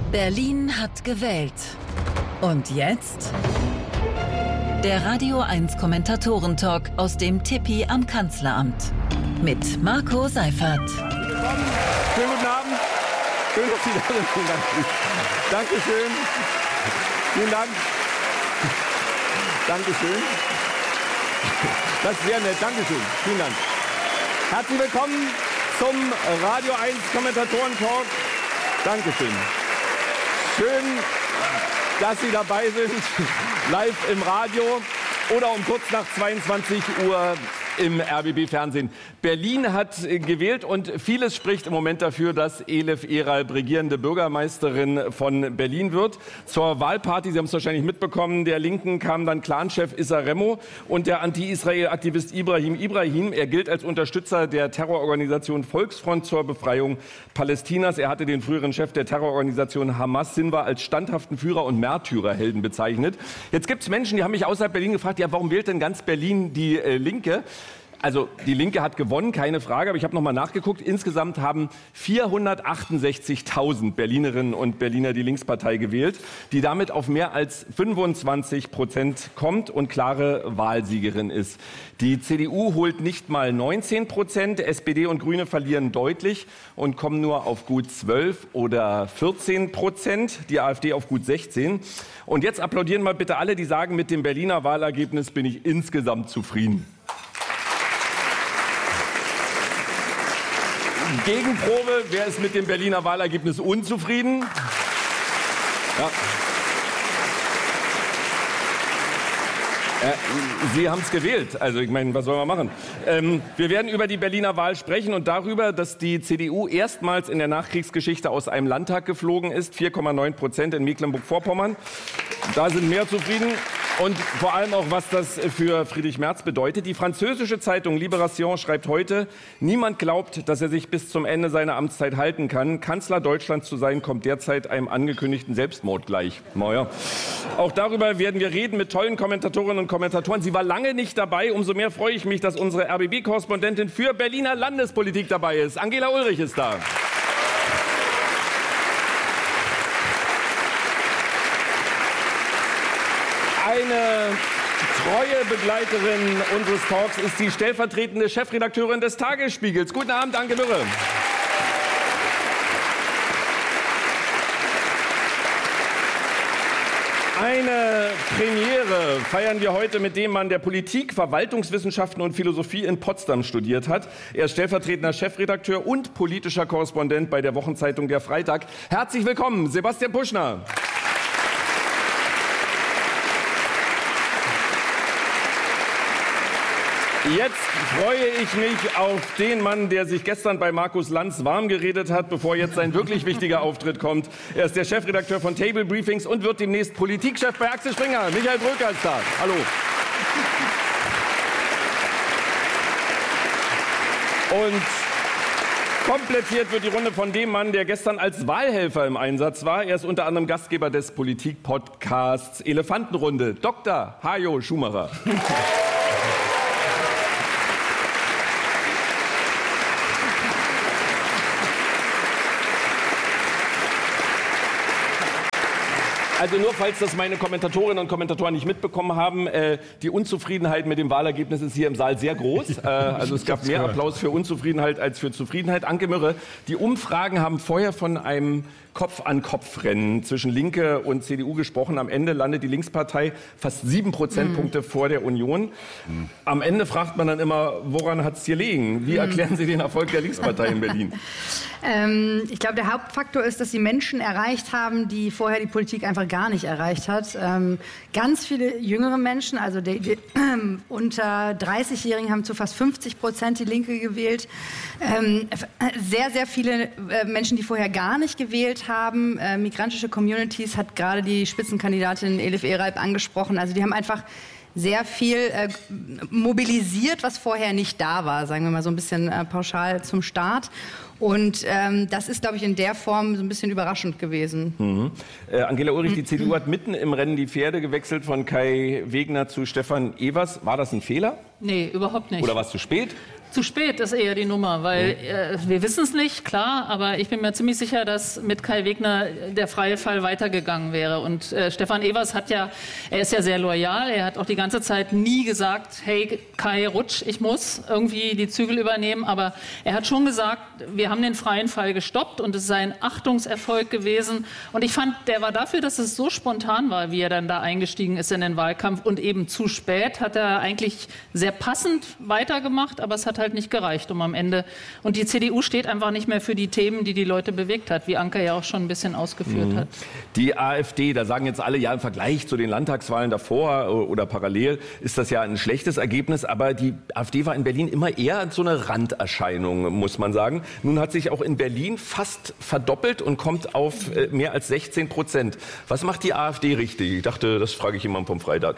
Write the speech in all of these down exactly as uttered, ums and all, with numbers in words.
Berlin hat gewählt. Und jetzt? Der Radio eins Kommentatoren-Talk aus dem Tipi am Kanzleramt. Mit Marco Seifert. Schönen guten Abend. Schön, dass Sie da sind. Vielen Dank. Dankeschön. Vielen Dank. Dankeschön. Das ist sehr nett. Dankeschön. Vielen Dank. Herzlich willkommen zum Radio eins Kommentatoren-Talk. Dankeschön. Schön, dass Sie dabei sind, live im Radio oder um kurz nach zweiundzwanzig Uhr im R B B-Fernsehen. Berlin hat gewählt und vieles spricht im Moment dafür, dass Elif Eralp regierende Bürgermeisterin von Berlin wird. Zur Wahlparty, Sie haben es wahrscheinlich mitbekommen, der Linken kam dann Clanchef Issa Remo und der Anti-Israel-Aktivist Ibrahim Ibrahim. Er gilt als Unterstützer der Terrororganisation Volksfront zur Befreiung Palästinas. Er hatte den früheren Chef der Terrororganisation Hamas, Sinwar, als standhaften Führer und Märtyrerhelden bezeichnet. Jetzt gibt es Menschen, die haben mich außerhalb Berlin gefragt, ja, warum wählt denn ganz Berlin die äh, Linke? Also die Linke hat gewonnen, keine Frage, aber ich habe noch mal nachgeguckt. Insgesamt haben vierhundertachtundsechzigtausend Berlinerinnen und Berliner die Linkspartei gewählt, die damit auf mehr als fünfundzwanzig Prozent kommt und klare Wahlsiegerin ist. Die C D U holt nicht mal neunzehn Prozent, S P D und Grüne verlieren deutlich und kommen nur auf gut zwölf oder vierzehn Prozent, die AfD auf gut sechzehn. Und jetzt applaudieren mal bitte alle, die sagen, mit dem Berliner Wahlergebnis bin ich insgesamt zufrieden. Gegenprobe, wer ist mit dem Berliner Wahlergebnis unzufrieden? Ja. Äh, Sie haben es gewählt, also ich meine, was soll man machen? Ähm, wir werden über die Berliner Wahl sprechen und darüber, dass die C D U erstmals in der Nachkriegsgeschichte aus einem Landtag geflogen ist, vier Komma neun Prozent in Mecklenburg-Vorpommern. Da sind mehr zufrieden. Und vor allem auch, was das für Friedrich Merz bedeutet. Die französische Zeitung Libération schreibt heute, niemand glaubt, dass er sich bis zum Ende seiner Amtszeit halten kann. Kanzler Deutschlands zu sein, kommt derzeit einem angekündigten Selbstmord gleich. Naja. Auch darüber werden wir reden mit tollen Kommentatorinnen und Kommentatoren. Sie war lange nicht dabei. Umso mehr freue ich mich, dass unsere R B B-Korrespondentin für Berliner Landespolitik dabei ist. Angela Ulrich ist da. Eine treue Begleiterin unseres Talks ist die stellvertretende Chefredakteurin des Tagesspiegels. Guten Abend, Anke Mürre. Eine Premiere feiern wir heute mit dem Mann, der Politik, Verwaltungswissenschaften und Philosophie in Potsdam studiert hat. Er ist stellvertretender Chefredakteur und politischer Korrespondent bei der Wochenzeitung Der Freitag. Herzlich willkommen, Sebastian Puschner. Jetzt freue ich mich auf den Mann, der sich gestern bei Markus Lanz warm geredet hat, bevor jetzt sein wirklich wichtiger Auftritt kommt. Er ist der Chefredakteur von Table Briefings und wird demnächst Politikchef bei Axel Springer. Michael Bröker ist da. Hallo. Und komplettiert wird die Runde von dem Mann, der gestern als Wahlhelfer im Einsatz war. Er ist unter anderem Gastgeber des Politik-Podcasts Elefantenrunde, Doktor Hajo Schumacher. Also nur falls das meine Kommentatorinnen und Kommentatoren nicht mitbekommen haben, äh, die Unzufriedenheit mit dem Wahlergebnis ist hier im Saal sehr groß. Äh, also es gab mehr Applaus für Unzufriedenheit als für Zufriedenheit. Anke Mürre, die Umfragen haben vorher von einem Kopf-an-Kopf-Rennen zwischen Linke und C D U gesprochen. Am Ende landet die Linkspartei fast sieben Prozentpunkte mm. vor der Union. Mm. Am Ende fragt man dann immer, woran hat es hier liegen? Wie mm. erklären Sie den Erfolg der Linkspartei in Berlin? ähm, ich glaube, der Hauptfaktor ist, dass sie Menschen erreicht haben, die vorher die Politik einfach gar nicht erreicht hat. Ähm, ganz viele jüngere Menschen, also die, die, äh, unter dreißigjährigen haben zu fast fünfzig Prozent die Linke gewählt. Ähm, sehr, sehr viele äh, Menschen, die vorher gar nicht gewählt haben. Äh, migrantische Communities hat gerade die Spitzenkandidatin Elif Eralp angesprochen. Also die haben einfach sehr viel äh, mobilisiert, was vorher nicht da war, sagen wir mal so ein bisschen äh, pauschal zum Start. Und ähm, das ist, glaube ich, in der Form so ein bisschen überraschend gewesen. Mhm. Äh, Angela Ulrich, die C D U hat mitten im Rennen die Pferde gewechselt von Kai Wegner zu Stefan Evers. War das ein Fehler? Nee, überhaupt nicht. Oder war es zu spät? Zu spät ist eher die Nummer, weil äh, wir wissen es nicht, klar, aber ich bin mir ziemlich sicher, dass mit Kai Wegner der freie Fall weitergegangen wäre. Und äh, Stefan Evers hat ja, er ist ja sehr loyal, er hat auch die ganze Zeit nie gesagt, hey Kai, rutsch, ich muss irgendwie die Zügel übernehmen, aber er hat schon gesagt, wir haben den freien Fall gestoppt und es sei ein Achtungserfolg gewesen. Und ich fand, der war dafür, dass es so spontan war, wie er dann da eingestiegen ist in den Wahlkampf und eben zu spät, hat er eigentlich sehr passend weitergemacht, aber es hat halt nicht gereicht, um am Ende. Und die C D U steht einfach nicht mehr für die Themen, die die Leute bewegt hat, wie Anke ja auch schon ein bisschen ausgeführt mhm. hat. Die AfD, da sagen jetzt alle, ja, im Vergleich zu den Landtagswahlen davor oder parallel ist das ja ein schlechtes Ergebnis, aber die AfD war in Berlin immer eher so eine Randerscheinung, muss man sagen. Nun hat sich auch in Berlin fast verdoppelt und kommt auf äh, mehr als sechzehn Prozent. Was macht die AfD richtig? Ich dachte, das frage ich jemanden vom Freitag.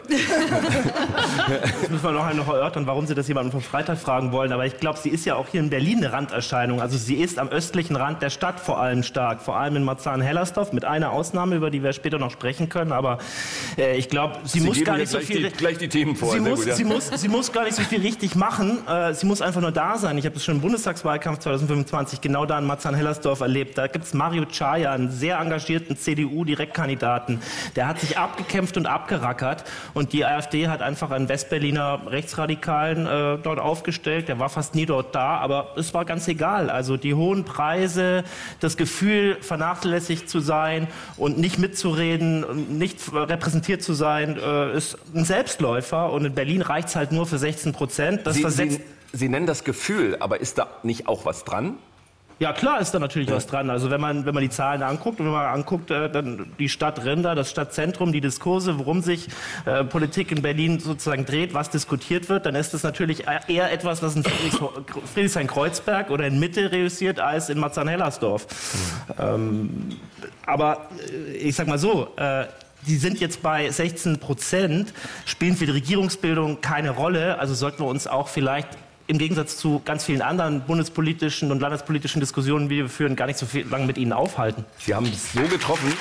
Das müssen wir noch, noch erörtern, warum Sie das jemanden vom Freitag fragen wollen. Aber ich glaube, sie ist ja auch hier in Berlin eine Randerscheinung. Also sie ist am östlichen Rand der Stadt vor allem stark. Vor allem in Marzahn-Hellersdorf, mit einer Ausnahme, über die wir später noch sprechen können. Aber äh, ich glaube, sie, sie muss gar nicht so viel... Die, gleich die Themen vor. Sie muss, gut, ja. sie, muss, sie muss gar nicht so viel richtig machen. Äh, sie muss einfach nur da sein. Ich habe das schon im Bundestagswahlkampf zwanzig fünfundzwanzig genau da in Marzahn-Hellersdorf erlebt. Da gibt es Mario Chaya, einen sehr engagierten C D U-Direktkandidaten. Der hat sich abgekämpft und abgerackert. Und die AfD hat einfach einen Westberliner Rechtsradikalen äh, dort aufgestellt. Der war fast nie dort da, aber es war ganz egal. Also die hohen Preise, das Gefühl, vernachlässigt zu sein und nicht mitzureden, nicht repräsentiert zu sein, äh, ist ein Selbstläufer. Und in Berlin reicht es halt nur für sechzehn Prozent. Das Sie, versetzt Sie, Sie nennen das Gefühl, aber ist da nicht auch was dran? Ja, klar ist da natürlich ja. was dran. Also wenn man, wenn man die Zahlen anguckt und wenn man anguckt, äh, dann die Stadt Rinder, das Stadtzentrum, die Diskurse, worum sich äh, Politik in Berlin sozusagen dreht, was diskutiert wird, dann ist das natürlich eher etwas, was in Friedrichshain-Kreuzberg oder in Mitte reüssiert als in Marzahn-Hellersdorf. Mhm. Ähm, aber äh, ich sag mal so, äh, die sind jetzt bei sechzehn Prozent, spielen für die Regierungsbildung keine Rolle. Also sollten wir uns auch vielleicht im Gegensatz zu ganz vielen anderen bundespolitischen und landespolitischen Diskussionen, die wir führen, gar nicht so viel lange mit Ihnen aufhalten. Sie haben es so getroffen.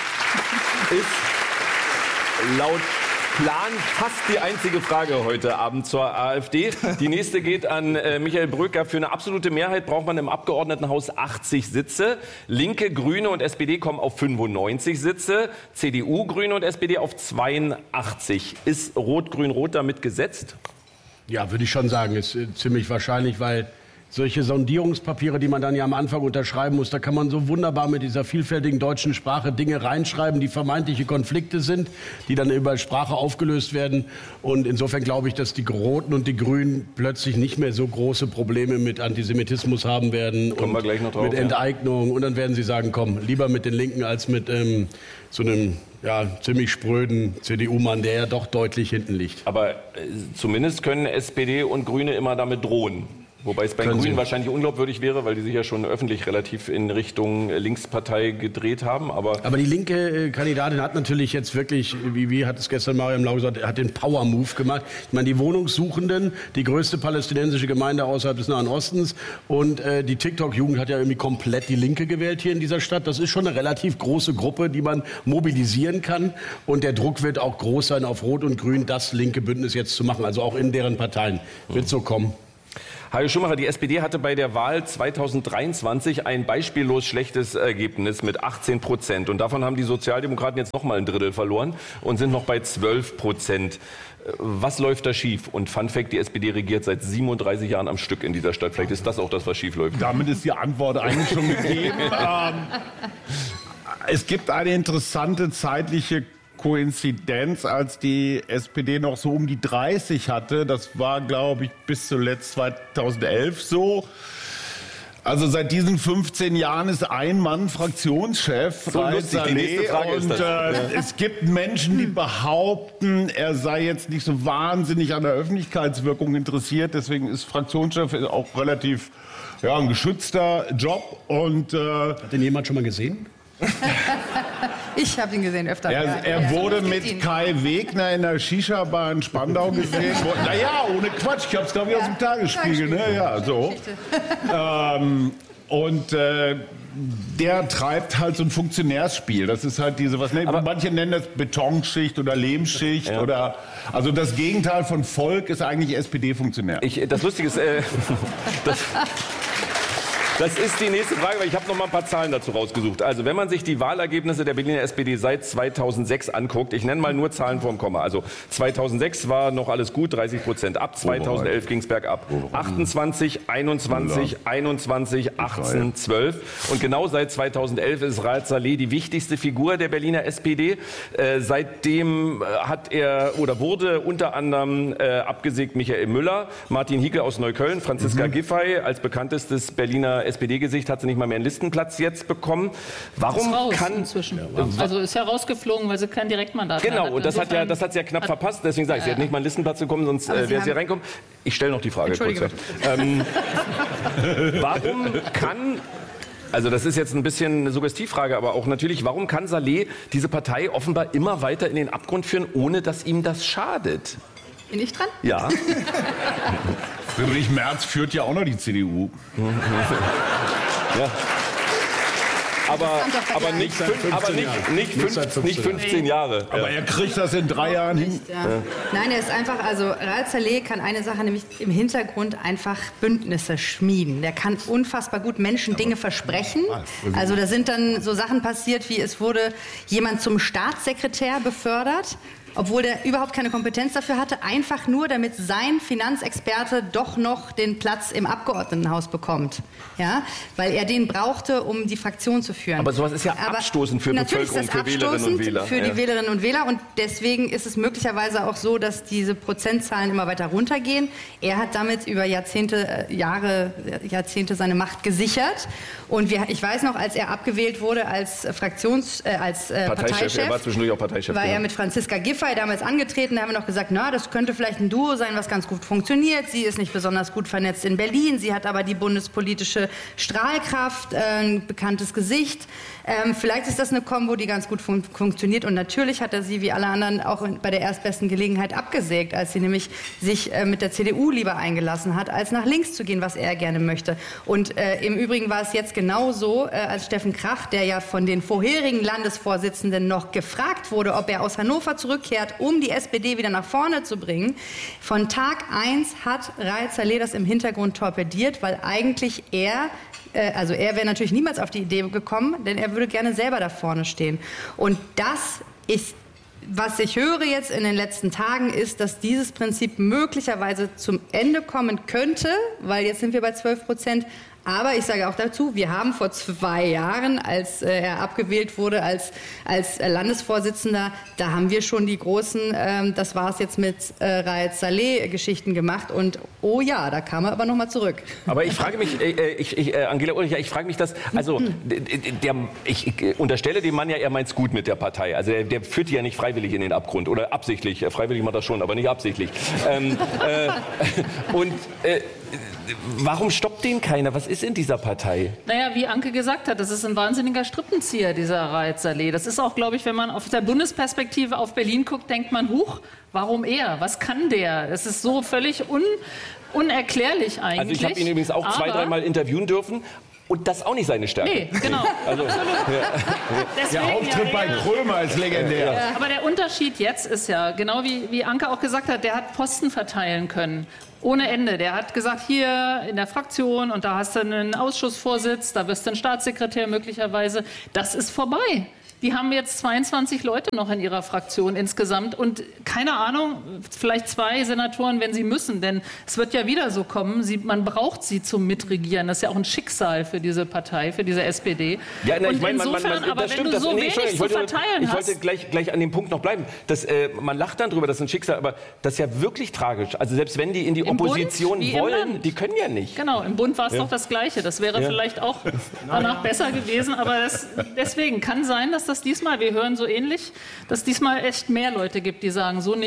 Ist laut Plan fast die einzige Frage heute Abend zur AfD. Die nächste geht an äh, Michael Bröker. Für eine absolute Mehrheit braucht man im Abgeordnetenhaus achtzig Sitze. Linke, Grüne und S P D kommen auf fünfundneunzig Sitze. C D U, Grüne und S P D auf zweiundachtzig. Ist Rot-Grün-Rot damit gesetzt? Ja, würde ich schon sagen, ist äh, ziemlich wahrscheinlich, weil solche Sondierungspapiere, die man dann ja am Anfang unterschreiben muss, da kann man so wunderbar mit dieser vielfältigen deutschen Sprache Dinge reinschreiben, die vermeintliche Konflikte sind, die dann über Sprache aufgelöst werden. Und insofern glaube ich, dass die Roten und die Grünen plötzlich nicht mehr so große Probleme mit Antisemitismus haben werden. Kommen wir gleich noch drauf, mit Enteignung. Ja. Und dann werden sie sagen, komm, lieber mit den Linken als mit ähm, so einem ja, ziemlich spröden C D U-Mann, der ja doch deutlich hinten liegt. Aber äh, zumindest können S P D und Grüne immer damit drohen. Wobei es bei den Grünen wahrscheinlich unglaubwürdig wäre, weil die sich ja schon öffentlich relativ in Richtung Linkspartei gedreht haben. Aber, aber die linke Kandidatin hat natürlich jetzt wirklich, wie, wie hat es gestern Mariam Lau gesagt, hat den Power-Move gemacht. Ich meine, die Wohnungssuchenden, die größte palästinensische Gemeinde außerhalb des Nahen Ostens und äh, die TikTok-Jugend hat ja irgendwie komplett die Linke gewählt hier in dieser Stadt. Das ist schon eine relativ große Gruppe, die man mobilisieren kann. Und der Druck wird auch groß sein, auf Rot und Grün das linke Bündnis jetzt zu machen. Also auch in deren Parteien wird so kommen. Hajo Schumacher, die S P D hatte bei der Wahl zweitausenddreiundzwanzig ein beispiellos schlechtes Ergebnis mit achtzehn Prozent. Und davon haben die Sozialdemokraten jetzt noch mal ein Drittel verloren und sind noch bei zwölf Prozent. Was läuft da schief? Und Fun Fact, die S P D regiert seit siebenunddreißig Jahren am Stück in dieser Stadt. Vielleicht ist das auch das, was schief läuft. Damit ist die Antwort eigentlich schon gegeben. ähm, es gibt eine interessante zeitliche Koinzidenz, als die S P D noch so um die dreißig hatte. Das war, glaube ich, bis zuletzt zweitausendelf so. Also seit diesen fünfzehn Jahren ist ein Mann Fraktionschef. So lustig, die nächste Frage ist das. Und äh, es gibt Menschen, die behaupten, er sei jetzt nicht so wahnsinnig an der Öffentlichkeitswirkung interessiert. Deswegen ist Fraktionschef auch relativ ja, ein geschützter Job. Und, äh, hat den jemand schon mal gesehen? Ich habe ihn gesehen öfter. Er, ja, er ja. wurde mit Kai Wegner in der Shisha-Bar in Spandau gesehen. Naja, ohne Quatsch, ich habe es glaube ich ja, aus dem Tagesspiegel. Ne? Ja, so. ähm, und äh, der treibt halt so ein Funktionärsspiel. Das ist halt diese, was Aber manche nennen das Betonschicht oder Lehmschicht ja. oder, also das Gegenteil von Volk ist eigentlich S P D-Funktionär. Ich, das Lustige ist, äh, das, das ist die nächste Frage, weil ich habe noch mal ein paar Zahlen dazu rausgesucht. Also wenn man sich die Wahlergebnisse der Berliner S P D seit zweitausendsechs anguckt, ich nenne mal nur Zahlen vorm Komma. Also zweitausendsechs war noch alles gut, dreißig Prozent ab, zweitausendelf ging es bergab. achtundzwanzig, einundzwanzig, einundzwanzig, achtzehn, zwölf. Und genau seit zweitausendelf ist Raed Saleh die wichtigste Figur der Berliner S P D. Äh, seitdem hat er oder wurde unter anderem äh, abgesägt Michael Müller, Martin Hickel aus Neukölln, Franziska mhm. Giffey als bekanntestes Berliner S P D-Gesicht hat sie nicht mal mehr einen Listenplatz jetzt bekommen. Warum ist raus kann inzwischen. Ja, also ist ja rausgeflogen, weil sie kein Direktmandat genau, mehr hat. Und das hat ja, das hat sie ja knapp verpasst. Deswegen sage ich, sie hat nicht mal einen Listenplatz bekommen, sonst äh, wäre sie ja reinkommen. Ich stelle noch die Frage kurz. Ähm, warum kann Also das ist jetzt ein bisschen eine Suggestivfrage, aber auch natürlich, warum kann Saleh diese Partei offenbar immer weiter in den Abgrund führen, ohne dass ihm das schadet? Bin ich dran? Ja. Friedrich Merz führt ja auch noch die C D U. Ja. Aber, aber, nicht, fünf, aber nicht, nicht, fünf, nicht fünfzehn Jahre. Aber er kriegt das in drei Jahren hin. Ja. Nein, er ist einfach, also Raed Saleh kann eine Sache, nämlich im Hintergrund einfach Bündnisse schmieden. Der kann unfassbar gut Menschen Dinge versprechen. Also da sind dann so Sachen passiert, wie es wurde jemand zum Staatssekretär befördert, obwohl der überhaupt keine Kompetenz dafür hatte, einfach nur, damit sein Finanzexperte doch noch den Platz im Abgeordnetenhaus bekommt. Ja? Weil er den brauchte, um die Fraktion zu führen. Aber sowas ist ja Aber abstoßend für Bevölkerung, für Wählerinnen und Wähler. Für die ja. Wählerinnen und Wähler. Und deswegen ist es möglicherweise auch so, dass diese Prozentzahlen immer weiter runtergehen. Er hat damit über Jahrzehnte, Jahre, Jahrzehnte seine Macht gesichert. Und wir, ich weiß noch, als er abgewählt wurde als Fraktions, äh, als äh, Parteichef, Parteichef, er war zwischendurch auch Parteichef. war genau. er mit Franziska Giffey damals angetreten. Da haben wir noch gesagt, na, das könnte vielleicht ein Duo sein, was ganz gut funktioniert. Sie ist nicht besonders gut vernetzt in Berlin. Sie hat aber die bundespolitische Strahlkraft, äh, ein bekanntes Gesicht. Ähm, vielleicht ist das eine Kombo, die ganz gut fun funktioniert. Und natürlich hat er sie, wie alle anderen, auch bei der erstbesten Gelegenheit abgesägt, als sie nämlich sich äh, mit der C D U lieber eingelassen hat, als nach links zu gehen, was er gerne möchte. Und äh, im Übrigen war es jetzt genauso, äh, als Steffen Krach, der ja von den vorherigen Landesvorsitzenden noch gefragt wurde, ob er aus Hannover zurückkehrt, um die S P D wieder nach vorne zu bringen. Von Tag eins hat Raed Saleh das im Hintergrund torpediert, weil eigentlich er Also er wäre natürlich niemals auf die Idee gekommen, denn er würde gerne selber da vorne stehen. Und das ist, was ich höre jetzt in den letzten Tagen, ist, dass dieses Prinzip möglicherweise zum Ende kommen könnte, weil jetzt sind wir bei zwölf Prozent. Aber ich sage auch dazu, wir haben vor zwei Jahren, als äh, er abgewählt wurde als, als äh, Landesvorsitzender, da haben wir schon die großen, ähm, das war es jetzt mit äh, Raed Saleh Geschichten gemacht. Und oh ja, da kam er aber noch mal zurück. Aber ich frage mich, äh, ich, ich, äh, Angela Ulrich, ich frage mich das, also der, ich, ich unterstelle dem Mann ja, er meint es gut mit der Partei. Also der, der führt die ja nicht freiwillig in den Abgrund oder absichtlich. Freiwillig macht er schon, aber nicht absichtlich. ähm, äh, und äh, warum stoppt den keiner? Was ist in dieser Partei? Naja, wie Anke gesagt hat, das ist ein wahnsinniger Strippenzieher, dieser Raed Saleh. Das ist auch, glaube ich, wenn man auf der Bundesperspektive auf Berlin guckt, denkt man, huch, warum er? Was kann der? Das ist so völlig un unerklärlich eigentlich. Also ich habe ihn übrigens auch zwei, dreimal interviewen dürfen. Und das ist auch nicht seine Stärke. Nee, genau. Also, ja. Der Auftritt ja, bei Krömer ist legendär. Ja. Aber der Unterschied jetzt ist ja, genau wie, wie Anke auch gesagt hat, der hat Posten verteilen können. Ohne Ende. Der hat gesagt, hier in der Fraktion und da hast du einen Ausschussvorsitz, da wirst du ein Staatssekretär möglicherweise. Das ist vorbei. Die haben jetzt zweiundzwanzig Leute noch in ihrer Fraktion insgesamt und keine Ahnung, vielleicht zwei Senatoren, wenn sie müssen, denn es wird ja wieder so kommen, sie, man braucht sie zum Mitregieren. Das ist ja auch ein Schicksal für diese Partei, für diese S P D. Ja, na, und ich mein, insofern, man, man, man, aber das wenn stimmt, du das, so nee, wenig ich wollte, zu verteilen ich hast... wollte gleich, gleich an dem Punkt noch bleiben. Das, äh, man lacht dann drüber, das ist ein Schicksal, aber das ist ja wirklich tragisch. Also selbst wenn die in die Im Opposition Bund, wollen, die können ja nicht. Genau, im Bund war es ja. doch das Gleiche. Das wäre ja. vielleicht auch danach ja. besser gewesen, aber das, deswegen kann sein, dass das diesmal, wir hören so ähnlich, dass diesmal echt mehr Leute gibt, die sagen, so nicht.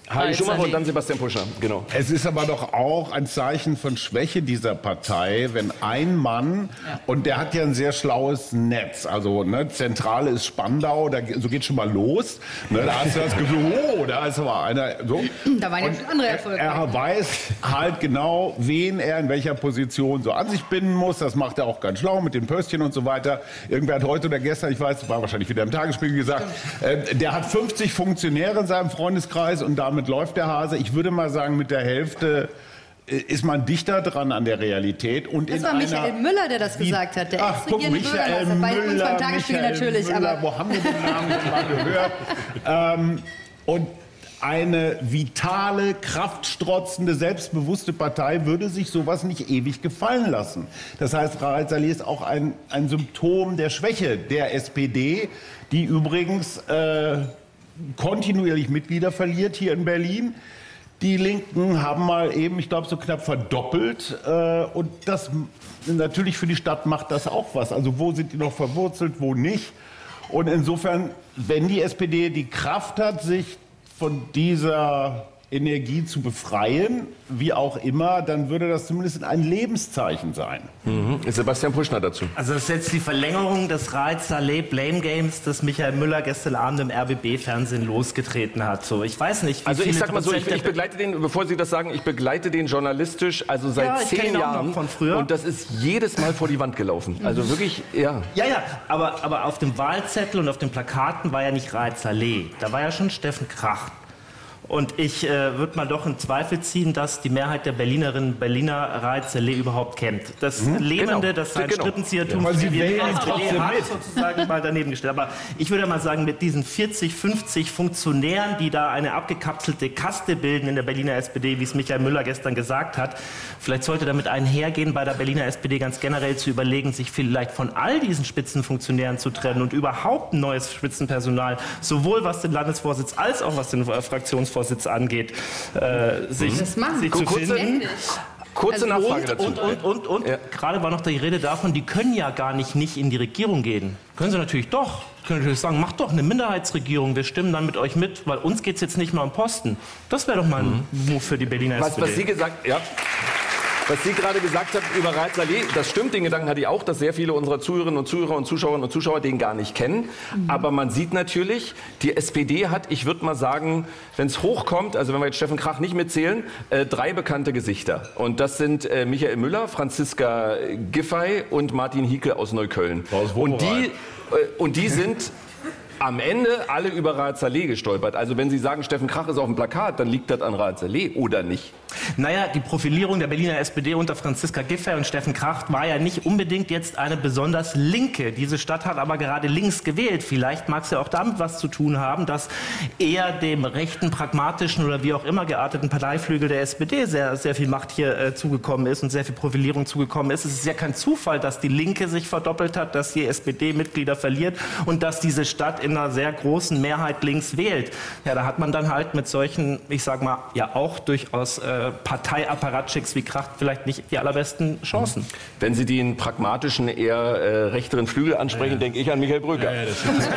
Heidi Schumacher und dann Sebastian Puschner, genau. Es ist aber doch auch ein Zeichen von Schwäche dieser Partei, wenn ein Mann, ja. und der hat ja ein sehr schlaues Netz, also ne, Zentrale ist Spandau, da, so geht schon mal los. Ne, da hast du das Gefühl, oh, da ist aber einer. So. Da waren ja schon andere Erfolge. Er, er weiß halt genau, wen er in welcher Position so an sich binden muss. Das macht er auch ganz schlau mit den Pöstchen und so weiter. Irgendwer hat heute oder gestern, ich weiß, war wahrscheinlich wieder im Tagesspiegel gesagt, äh, der hat fünfzig Funktionäre in seinem Freundeskreis und damit läuft der Hase. Ich würde mal sagen, mit der Hälfte ist man dichter dran an der Realität. Und das in war Michael einer, Müller, der das gesagt hat, der ex-regierende Bürgermeister. Bei uns beim Tagesspiegel natürlich. Müller, aber wo haben wir den Namen schon mal gehört? ähm, und eine vitale, kraftstrotzende, selbstbewusste Partei würde sich sowas nicht ewig gefallen lassen. Das heißt, Raed Saleh ist auch ein, ein Symptom der Schwäche der S P D, die übrigens äh, kontinuierlich Mitglieder verliert hier in Berlin. Die Linken haben mal eben, ich glaube, so knapp verdoppelt. Äh, und das natürlich für die Stadt macht das auch was. Also wo sind die noch verwurzelt, wo nicht? Und insofern, wenn die S P D die Kraft hat, sich von dieser Energie zu befreien, wie auch immer, dann würde das zumindest ein Lebenszeichen sein. Mhm. Sebastian Puschner dazu. Also das ist jetzt die Verlängerung des Raed Saleh Blame Games, das Michael Müller gestern Abend im R B B-Fernsehen losgetreten hat. So, ich weiß nicht, wie Also ich viele sag mal so, ich, Prozent ich begleite den, bevor Sie das sagen, ich begleite den journalistisch, also seit Ja, ich kenn zehn ihn auch Jahren. noch von früher. Und das ist jedes Mal vor die Wand gelaufen. Also wirklich, ja. Ja, ja, aber, aber auf dem Wahlzettel und auf den Plakaten war ja nicht Raed Saleh, da war ja schon Steffen Krach. Und ich äh, würde mal doch in Zweifel ziehen, dass die Mehrheit der Berlinerinnen und Berliner Raed Saleh überhaupt kennt. Das mhm, Lähmende, genau. das sein genau. Strippenziehertum ja, für die wählen S P D trotzdem hat, mit. sozusagen mal daneben gestellt. Aber ich würde mal sagen, mit diesen vierzig, fünfzig Funktionären, die da eine abgekapselte Kaste bilden in der Berliner S P D, wie es Michael Müller gestern gesagt hat, vielleicht sollte damit einhergehen, bei der Berliner S P D ganz generell zu überlegen, sich vielleicht von all diesen Spitzenfunktionären zu trennen und überhaupt ein neues Spitzenpersonal, sowohl was den Landesvorsitz als auch was den Fraktionsvorsitz angeht, Äh, sich, das machen. sich zu Kurze, finden. kurze Also Nachfrage Und, dazu. und, und, und, und Ja. gerade war noch die Rede davon, die können ja gar nicht nicht in die Regierung gehen. Können sie natürlich doch. Können natürlich sagen, macht doch eine Minderheitsregierung, wir stimmen dann mit euch mit, weil uns geht es jetzt nicht mehr um Posten. Das wäre doch mal ein Move für die Berliner S Was, P D. was Sie gesagt, ja. Was Sie gerade gesagt haben über Raed Saleh, das stimmt, den Gedanken hatte ich auch, dass sehr viele unserer Zuhörerinnen und Zuhörer und Zuschauerinnen und Zuschauer den gar nicht kennen. Mhm. Aber man sieht natürlich, die S P D hat, ich würde mal sagen, wenn es hochkommt, also wenn wir jetzt Steffen Krach nicht mitzählen, äh, drei bekannte Gesichter. Und das sind äh, Michael Müller, Franziska Giffey und Martin Hiekel aus Neukölln. Und die, äh, und die sind am Ende alle über Raed Saleh gestolpert. Also wenn Sie sagen, Steffen Krach ist auf dem Plakat, dann liegt das an Raed Saleh oder nicht? Naja, die Profilierung der Berliner S P D unter Franziska Giffey und Steffen Krach war ja nicht unbedingt jetzt eine besonders linke. Diese Stadt hat aber gerade links gewählt. Vielleicht mag es ja auch damit was zu tun haben, dass eher dem rechten, pragmatischen oder wie auch immer gearteten Parteiflügel der S P D sehr, sehr viel Macht hier äh, zugekommen ist und sehr viel Profilierung zugekommen ist. Es ist ja kein Zufall, dass die Linke sich verdoppelt hat, dass die S P D Mitglieder verliert und dass diese Stadt in einer sehr großen Mehrheit links wählt. Ja, da hat man dann halt mit solchen, ich sag mal, ja auch durchaus äh, Parteiapparatschicks wie Krach vielleicht nicht die allerbesten Chancen. Wenn Sie den pragmatischen, eher äh, rechteren Flügel ansprechen, ja, ja. denke ich an Michael Brücker. Ja, ja,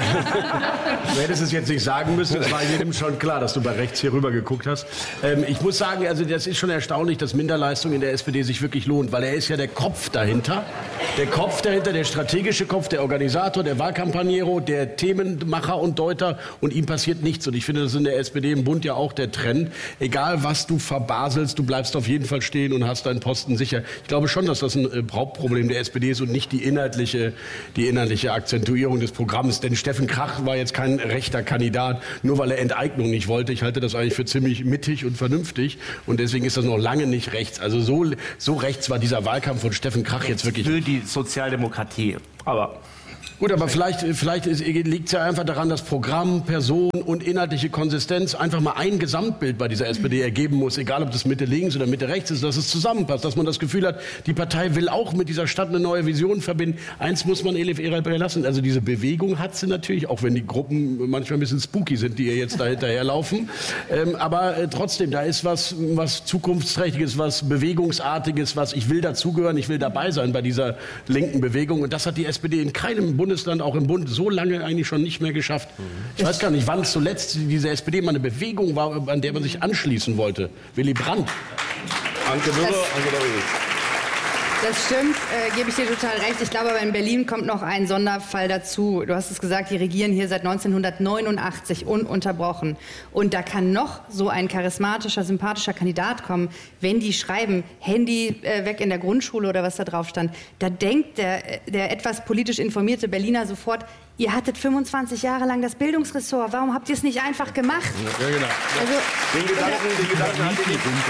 du hättest es jetzt nicht sagen müssen, es war jedem schon klar, dass du bei rechts hier rüber geguckt hast. Ähm, ich muss sagen, also das ist schon erstaunlich, dass Minderleistung in der S P D sich wirklich lohnt, weil er ist ja der Kopf dahinter. Der Kopf dahinter, der strategische Kopf, der Organisator, der Wahlkampagnero, der Themenmacher und Deuter, und ihm passiert nichts. Und ich finde, das ist in der S P D im Bund ja auch der Trend. Egal, was du verbaselst, du bleibst auf jeden Fall stehen und hast deinen Posten sicher. Ich glaube schon, dass das ein äh, Hauptproblem der S P D ist und nicht die inhaltliche, die inhaltliche Akzentuierung des Programms. Denn Steffen Krach war jetzt kein rechter Kandidat, nur weil er Enteignung nicht wollte. Ich halte das eigentlich für ziemlich mittig und vernünftig. Und deswegen ist das noch lange nicht rechts. Also so, so rechts war dieser Wahlkampf von Steffen Krach jetzt wirklich. Für die Sozialdemokratie. Aber gut, aber vielleicht, vielleicht liegt es ja einfach daran, dass Programm, Person und inhaltliche Konsistenz einfach mal ein Gesamtbild bei dieser S P D ergeben muss, egal ob das Mitte links oder Mitte rechts ist, dass es zusammenpasst, dass man das Gefühl hat, die Partei will auch mit dieser Stadt eine neue Vision verbinden. Eins muss man Elif Eray lassen, also diese Bewegung hat sie natürlich, auch wenn die Gruppen manchmal ein bisschen spooky sind, die ihr jetzt da hinterherlaufen. Ähm, aber äh, trotzdem, da ist was, was Zukunftsträchtiges, was Bewegungsartiges, was ich will dazugehören, ich will dabei sein bei dieser linken Bewegung. Und das hat die S P D in keinem Bundes Bundesland, auch im Bund, so lange eigentlich schon nicht mehr geschafft. Ich weiß gar nicht, wann zuletzt diese S P D mal eine Bewegung war, an der man sich anschließen wollte. Willy Brandt. Anke Mürre, Angela Ulrich. Das stimmt, äh, gebe ich dir total recht. Ich glaube aber in Berlin kommt noch ein Sonderfall dazu. Du hast es gesagt, die regieren hier seit neunzehnhundertneunundachtzig ununterbrochen. Und da kann noch so ein charismatischer, sympathischer Kandidat kommen, wenn die schreiben, Handy äh, weg in der Grundschule oder was da drauf stand. Da denkt der, der etwas politisch informierte Berliner sofort, ihr hattet fünfundzwanzig Jahre lang das Bildungsressort, warum habt ihr es nicht einfach gemacht? Ja, genau. Also, den, Gedanken, den, Gedanken hatte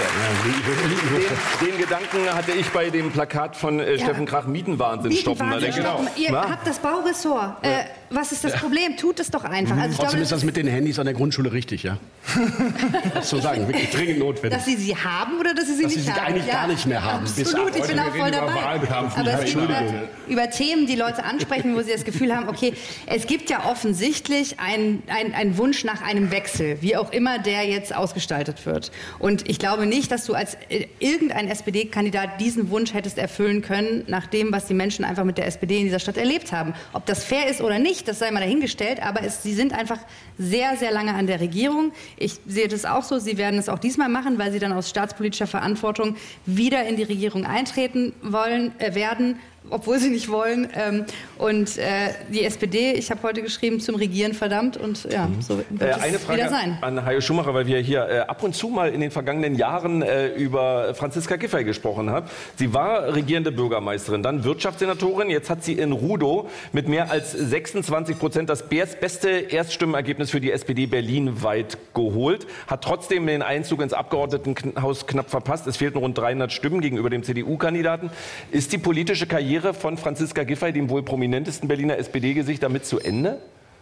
ich, den, den Gedanken hatte ich bei dem Plakat von äh, Ja. Steffen Krach, Mietenwahnsinn stoppen. Mietenwahnsinn Genau. stoppen. Ihr Na? habt das Bauressort. Äh, was ist das Problem? Tut es doch einfach. Also ich Trotzdem glaube, ist das mit den Handys an der Grundschule richtig, ja? Das zu sagen, wirklich dringend notwendig. dass sie sie haben oder dass sie sie Dass nicht sie sie haben? eigentlich gar nicht mehr haben. Bis Absolut, ab ich bin heute. auch Wir voll reden über dabei. Wahlkampf, Aber es geht über, Entschuldigung. über Themen, die Leute ansprechen, wo sie das Gefühl haben, okay, es gibt ja offensichtlich einen ein Wunsch nach einem Wechsel, wie auch immer der jetzt ausgestaltet wird. Und ich glaube nicht, dass du als äh, irgendein S P D-Kandidat diesen Wunsch hättest erfüllen können, nach dem, was die Menschen einfach mit der S P D in dieser Stadt erlebt haben. Ob das fair ist oder nicht, das sei mal dahingestellt, aber es, sie sind einfach sehr, sehr lange an der Regierung. Ich sehe das auch so, sie werden es auch diesmal machen, weil sie dann aus staatspolitischer Verantwortung wieder in die Regierung eintreten wollen, äh, werden, obwohl sie nicht wollen. Ähm, und äh, die S P D, ich habe heute geschrieben, zum Regieren verdammt. Und ja, so wird Äh, es eine Frage wieder sein. an Hajo Schumacher, weil wir hier äh, ab und zu mal in den vergangenen Jahren äh, über Franziska Giffey gesprochen haben. Sie war regierende Bürgermeisterin, dann Wirtschaftssenatorin. Jetzt hat sie in Rudow mit mehr als sechsundzwanzig Prozent das beste Erststimmenergebnis für die S P D berlinweit geholt. Hat trotzdem den Einzug ins Abgeordnetenhaus knapp verpasst. Es fehlten rund dreihundert Stimmen gegenüber dem C D U-Kandidaten. Ist die politische Karriere von Franziska Giffey, dem wohl prominentesten Berliner S P D-Gesicht, damit zu Ende?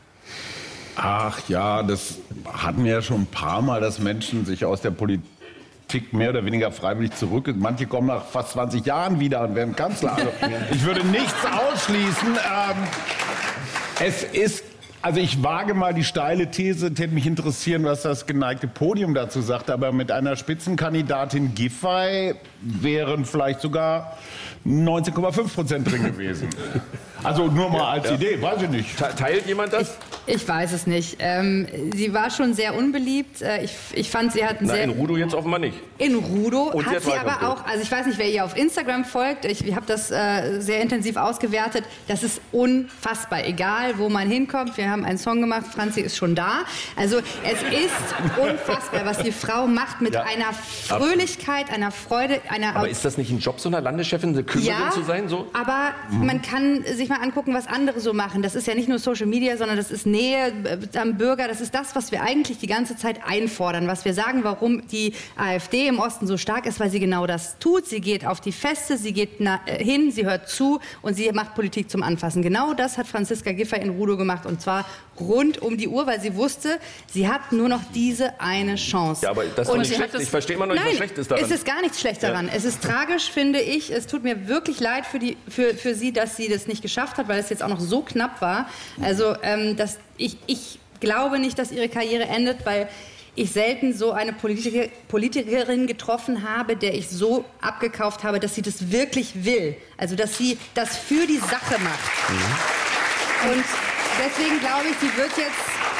Ach ja, das hatten wir ja schon ein paar Mal, dass Menschen sich aus der Politik mehr oder weniger freiwillig zurück. Manche kommen nach fast zwanzig Jahren wieder und werden Kanzler. Also, ich würde nichts ausschließen. Ähm, es ist, also ich wage mal die steile These, es hätte mich interessieren, was das geneigte Podium dazu sagt. Aber mit einer Spitzenkandidatin Giffey wären vielleicht sogar neunzehn Komma fünf Prozent drin gewesen. Also nur mal als ja. Idee, weiß ich nicht. Teilt jemand das? Ich, ich weiß es nicht. Ähm, sie war schon sehr unbeliebt. Äh, ich, ich fand, sie hat einen Na, sehr... in Rudow jetzt offenbar nicht. In Rudow Und sie hat hat sie Wahlkampf aber auch, also ich weiß nicht, wer ihr auf Instagram folgt, ich, ich habe das äh, sehr intensiv ausgewertet, das ist unfassbar, egal wo man hinkommt, wir haben einen Song gemacht, Franzi ist schon da, also es ist unfassbar, was die Frau macht mit Ja. einer Fröhlichkeit, einer Freude, einer... Aber ist das nicht ein Job, so einer Landeschefin, eine Kümmerin ja, zu sein? So? aber man kann sich mal angucken, was andere so machen. Das ist ja nicht nur Social Media, sondern das ist Nähe äh, am Bürger. Das ist das, was wir eigentlich die ganze Zeit einfordern. Was wir sagen, warum die AfD im Osten so stark ist, weil sie genau das tut. Sie geht auf die Feste, sie geht na, äh, hin, sie hört zu und sie macht Politik zum Anfassen. Genau das hat Franziska Giffey in Rudow gemacht und zwar rund um die Uhr, weil sie wusste, sie hat nur noch diese eine Chance. Ja, aber das ist doch Und nicht sie schlecht. hat das- Ich verstehe immer noch nicht, Nein, was schlecht ist daran. es ist gar nichts schlecht daran. Es ist tragisch, finde ich. Es tut mir wirklich leid für, die, für, für sie, dass sie das nicht geschafft hat, weil es jetzt auch noch so knapp war. Also ähm, dass ich, ich glaube nicht, dass ihre Karriere endet, weil ich selten so eine Politiker, Politikerin getroffen habe, der ich so abgekauft habe, dass sie das wirklich will. Also dass sie das für die Sache macht. Mhm. Und deswegen glaube ich, sie wird jetzt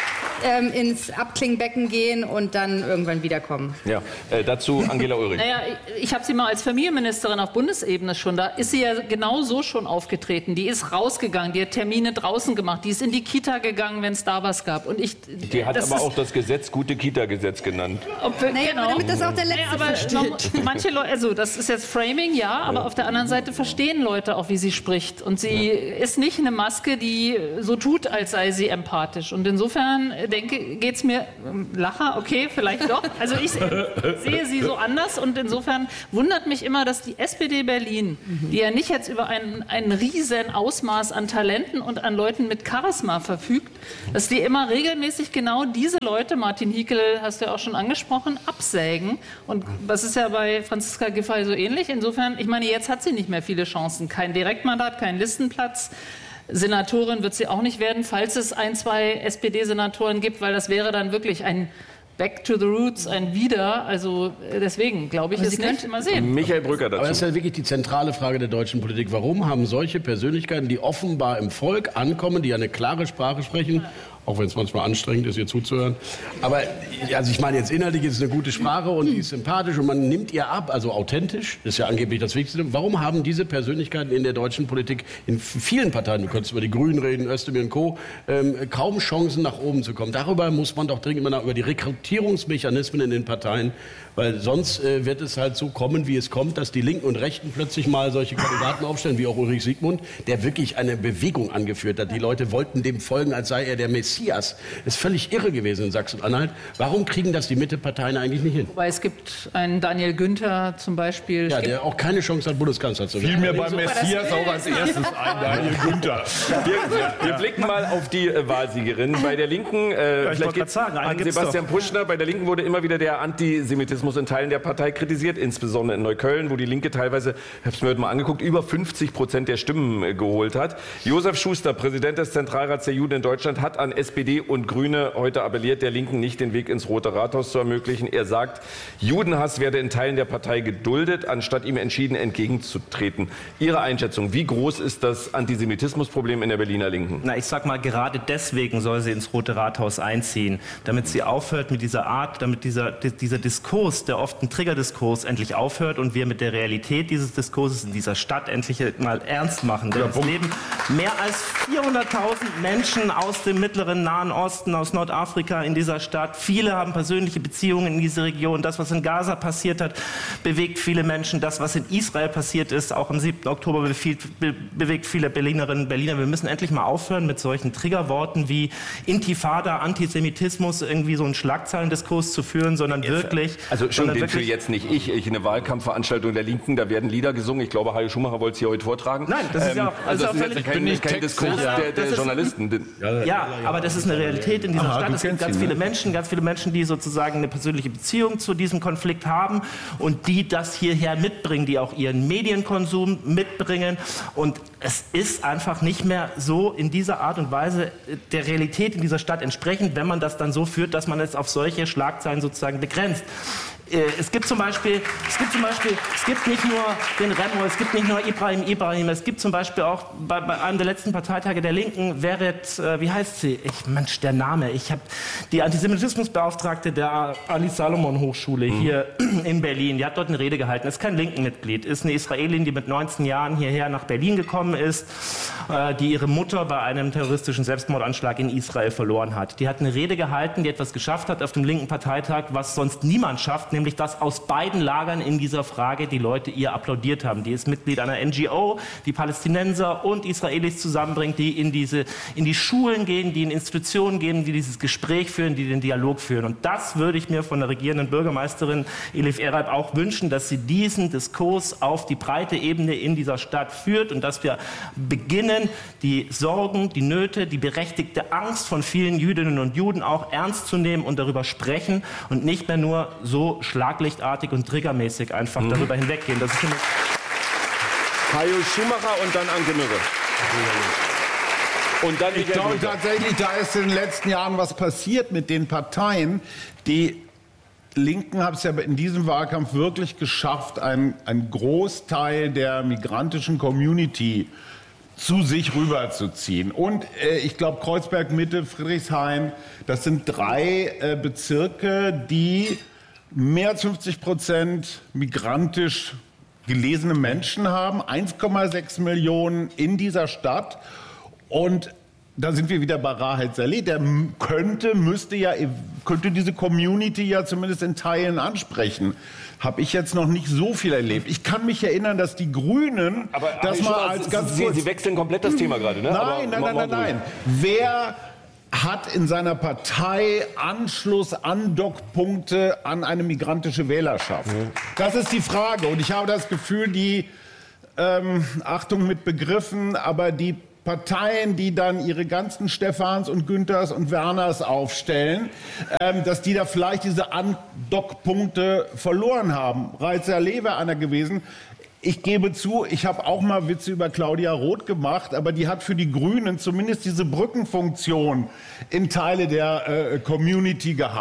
ähm, ins Abklingbecken gehen und dann irgendwann wiederkommen. Ja, äh, dazu Angela Ulrich. Naja, ich, ich habe sie mal als Familienministerin auf Bundesebene schon, da ist sie ja genau so schon aufgetreten. Die ist rausgegangen, die hat Termine draußen gemacht, die ist in die Kita gegangen, wenn es da was gab. Und ich, Die hat aber ist, auch das Gesetz, gute Kita-Gesetz genannt. Ob wir, Naja, genau. aber damit das auch der Letzte Naja, aber versteht. man- manche Leute, also das ist jetzt Framing, ja, aber auf der anderen Seite verstehen Leute auch, wie sie spricht. Und sie ist nicht eine Maske, die so tut, als sei sie empathisch. Und insofern äh, denke, geht es mir, ähm, Lacher, okay, vielleicht doch. Also ich äh, sehe sie so anders und insofern wundert mich immer, dass die S P D Berlin, die ja nicht jetzt über ein, ein riesen Ausmaß an Talenten und an Leuten mit Charisma verfügt, dass die immer regelmäßig genau diese Leute, Martin Hiekel hast du ja auch schon angesprochen, absägen. Und das ist ja bei Franziska Giffey so ähnlich. Insofern, ich meine, jetzt hat sie nicht mehr viele Chancen. Kein Direktmandat, kein Listenplatz. Senatorin wird sie auch nicht werden, falls es ein, zwei S P D-Senatoren gibt, weil das wäre dann wirklich ein Back to the Roots, ein Wieder. Also deswegen glaube ich es nicht. Mal sehen. Michael Brücker dazu. Aber das ist ja wirklich die zentrale Frage der deutschen Politik. Warum haben solche Persönlichkeiten, die offenbar im Volk ankommen, die eine klare Sprache sprechen, auch wenn es manchmal anstrengend ist, ihr zuzuhören. Aber also ich meine, jetzt inhaltlich ist es eine gute Sprache und die ist sympathisch und man nimmt ihr ab, also authentisch, das ist ja angeblich das Wichtigste. Warum haben diese Persönlichkeiten in der deutschen Politik, in vielen Parteien, du könntest über die Grünen reden, Özdemir und Co., ähm, kaum Chancen nach oben zu kommen? Darüber muss man doch dringend mal über die Rekrutierungsmechanismen in den Parteien, weil sonst äh, wird es halt so kommen, wie es kommt, dass die Linken und Rechten plötzlich mal solche Kandidaten aufstellen, wie auch Ulrich Siegmund, der wirklich eine Bewegung angeführt hat. Die Leute wollten dem folgen, als sei er der Messias. Das ist völlig irre gewesen in Sachsen-Anhalt. Warum kriegen das die Mitteparteien eigentlich nicht hin? Wobei es gibt einen Daniel Günther zum Beispiel. Ja, der auch keine Chance hat, Bundeskanzler zu werden. Fiel mir beim Messias auch als erstes ein, Daniel Günther. Wir, wir, wir blicken mal auf die äh, Wahlsiegerin. Bei der Linken, äh, ja, vielleicht geht's sagen, an Sebastian doch. Puschner, bei der Linken wurde immer wieder der Antisemitismus in Teilen der Partei kritisiert, insbesondere in Neukölln, wo die Linke teilweise, ich habe es mir heute mal angeguckt, über fünfzig Prozent der Stimmen äh, geholt hat. Josef Schuster, Präsident des Zentralrats der Juden in Deutschland, hat an S P D und Grüne heute appelliert, der Linken nicht den Weg ins Rote Rathaus zu ermöglichen. Er sagt, Judenhass werde in Teilen der Partei geduldet, anstatt ihm entschieden entgegenzutreten. Ihre Einschätzung, wie groß ist das Antisemitismusproblem in der Berliner Linken? Na, ich sag mal, gerade deswegen soll sie ins Rote Rathaus einziehen, damit sie aufhört mit dieser Art, damit dieser, dieser Diskurs, der oft ein Triggerdiskurs, endlich aufhört und wir mit der Realität dieses Diskurses in dieser Stadt endlich mal ernst machen. Denn es leben mehr als vierhunderttausend Menschen aus dem mittleren Nahen Osten, aus Nordafrika in dieser Stadt. Viele haben persönliche Beziehungen in diese Region. Das, was in Gaza passiert hat, bewegt viele Menschen. Das, was in Israel passiert ist, auch am siebten Oktober, bewegt viele Berlinerinnen und Berliner. Wir müssen endlich mal aufhören mit solchen Triggerworten wie Intifada, Antisemitismus, irgendwie so einen Schlagzeilendiskurs zu führen, sondern wirklich... Also schon den für jetzt nicht ich, ich eine Wahlkampfveranstaltung der Linken, da werden Lieder gesungen. Ich glaube, Hajo Schumacher wollte es hier heute vortragen. Nein, das ist ja auch... Also also das ist jetzt kein, kein Diskurs ja. der, der Journalisten. Ja, ja, aber das ist eine Realität in dieser Aha, Stadt. Es gibt ganz ihn, viele ne? Menschen, ganz viele Menschen, die sozusagen eine persönliche Beziehung zu diesem Konflikt haben und die das hierher mitbringen, die auch ihren Medienkonsum mitbringen. Und es ist einfach nicht mehr so in dieser Art und Weise der Realität in dieser Stadt entsprechend, wenn man das dann so führt, dass man es auf solche Schlagzeilen sozusagen begrenzt. Es gibt zum Beispiel, es gibt zum Beispiel, es gibt nicht nur den Remo, es gibt nicht nur Ibrahim Ibrahim, es gibt zum Beispiel auch bei, bei einem der letzten Parteitage der Linken, Weret, äh, wie heißt sie? Ich, Mensch, der Name. Ich habe die Antisemitismusbeauftragte der Ali Salomon Hochschule mhm. hier in Berlin. Die hat dort eine Rede gehalten. Ist kein Linken-Mitglied, ist eine Israelin, die mit neunzehn Jahren hierher nach Berlin gekommen ist, äh, die ihre Mutter bei einem terroristischen Selbstmordanschlag in Israel verloren hat. Die hat eine Rede gehalten, die etwas geschafft hat auf dem linken Parteitag, was sonst niemand schafft, nämlich dass aus beiden Lagern in dieser Frage die Leute ihr applaudiert haben. Die ist Mitglied einer N G O, die Palästinenser und Israelis zusammenbringt, die in, diese, in die Schulen gehen, die in Institutionen gehen, die dieses Gespräch führen, die den Dialog führen. Und das würde ich mir von der regierenden Bürgermeisterin Elif Eralp auch wünschen, dass sie diesen Diskurs auf die breite Ebene in dieser Stadt führt und dass wir beginnen, die Sorgen, die Nöte, die berechtigte Angst von vielen Jüdinnen und Juden auch ernst zu nehmen und darüber sprechen und nicht mehr nur so schlaglichtartig und triggermäßig einfach mhm. darüber hinweggehen. Das ist für mich Hajo Schumacher und dann Anke Mürre. Und dann ich glaube tatsächlich, da ist in den letzten Jahren was passiert mit den Parteien. Die Linken haben es ja in diesem Wahlkampf wirklich geschafft, einen, einen Großteil der migrantischen Community zu sich rüberzuziehen. Und äh, ich glaube, Kreuzberg Mitte, Friedrichshain, das sind drei äh, Bezirke, die mehr als fünfzig Prozent migrantisch gelesene Menschen haben, eins Komma sechs Millionen in dieser Stadt. Und da sind wir wieder bei Rahel Saleh. Der könnte, müsste ja, könnte diese Community ja zumindest in Teilen ansprechen. Habe ich jetzt noch nicht so viel erlebt. Ich kann mich erinnern, dass die Grünen aber das mal als ganz Sie, kurz... Sie wechseln komplett das Thema gerade, ne? Nein, aber, nein, nein, nein, nein. Wer hat in seiner Partei Anschluss, Andockpunkte an eine migrantische Wählerschaft? Ja. Das ist die Frage. Und ich habe das Gefühl, die, ähm, Achtung mit Begriffen, aber die Parteien, die dann ihre ganzen Stefans und Günthers und Werners aufstellen, ähm, dass die da vielleicht diese Andockpunkte verloren haben. Rahel Saleh wäre einer gewesen. Ich gebe zu, ich habe auch mal Witze über Claudia Roth gemacht, aber die hat für die Grünen zumindest diese Brückenfunktion in Teile der äh, Community gehabt.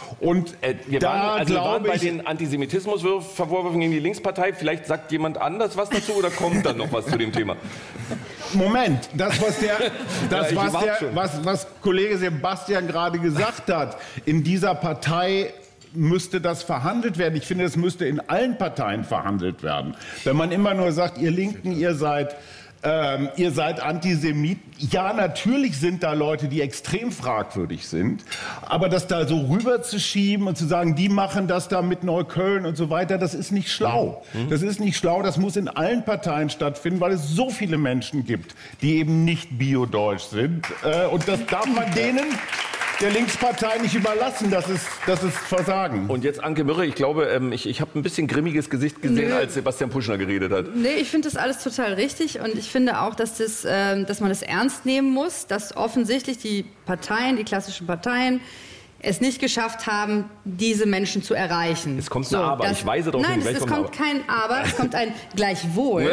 Und äh, wir da waren, also wir waren bei ich, den Antisemitismusvorwürfen gegen die Linkspartei. Vielleicht sagt jemand anders was dazu oder kommt dann noch was zu dem Thema? Moment, das, was, der, das, ja, was, der, was, was Kollege Sebastian gerade gesagt hat, in dieser Partei müsste das verhandelt werden. Ich finde, es müsste in allen Parteien verhandelt werden. Wenn man immer nur sagt, ihr Linken, ihr seid... Ähm, ihr seid Antisemiten. Ja, natürlich sind da Leute, die extrem fragwürdig sind. Aber das da so rüberzuschieben und zu sagen, die machen das da mit Neukölln und so weiter, das ist nicht schlau. Mhm. Das ist nicht schlau. Das muss in allen Parteien stattfinden, weil es so viele Menschen gibt, die eben nicht biodeutsch sind. Äh, und das darf man denen... der Linkspartei nicht überlassen, das ist, das ist Versagen. Und jetzt Anke Mürre, ich glaube, ähm, ich, ich habe ein bisschen grimmiges Gesicht gesehen, Nö. als Sebastian Puschner geredet hat. Nee, ich finde das alles total richtig und ich finde auch, dass, das, äh, dass man das ernst nehmen muss, dass offensichtlich die Parteien, die klassischen Parteien, es nicht geschafft haben, diese Menschen zu erreichen. Es kommt ein so, Aber, das, ich weise darauf hin. Nein, es, es kommt kein Aber, es kommt ein Gleichwohl.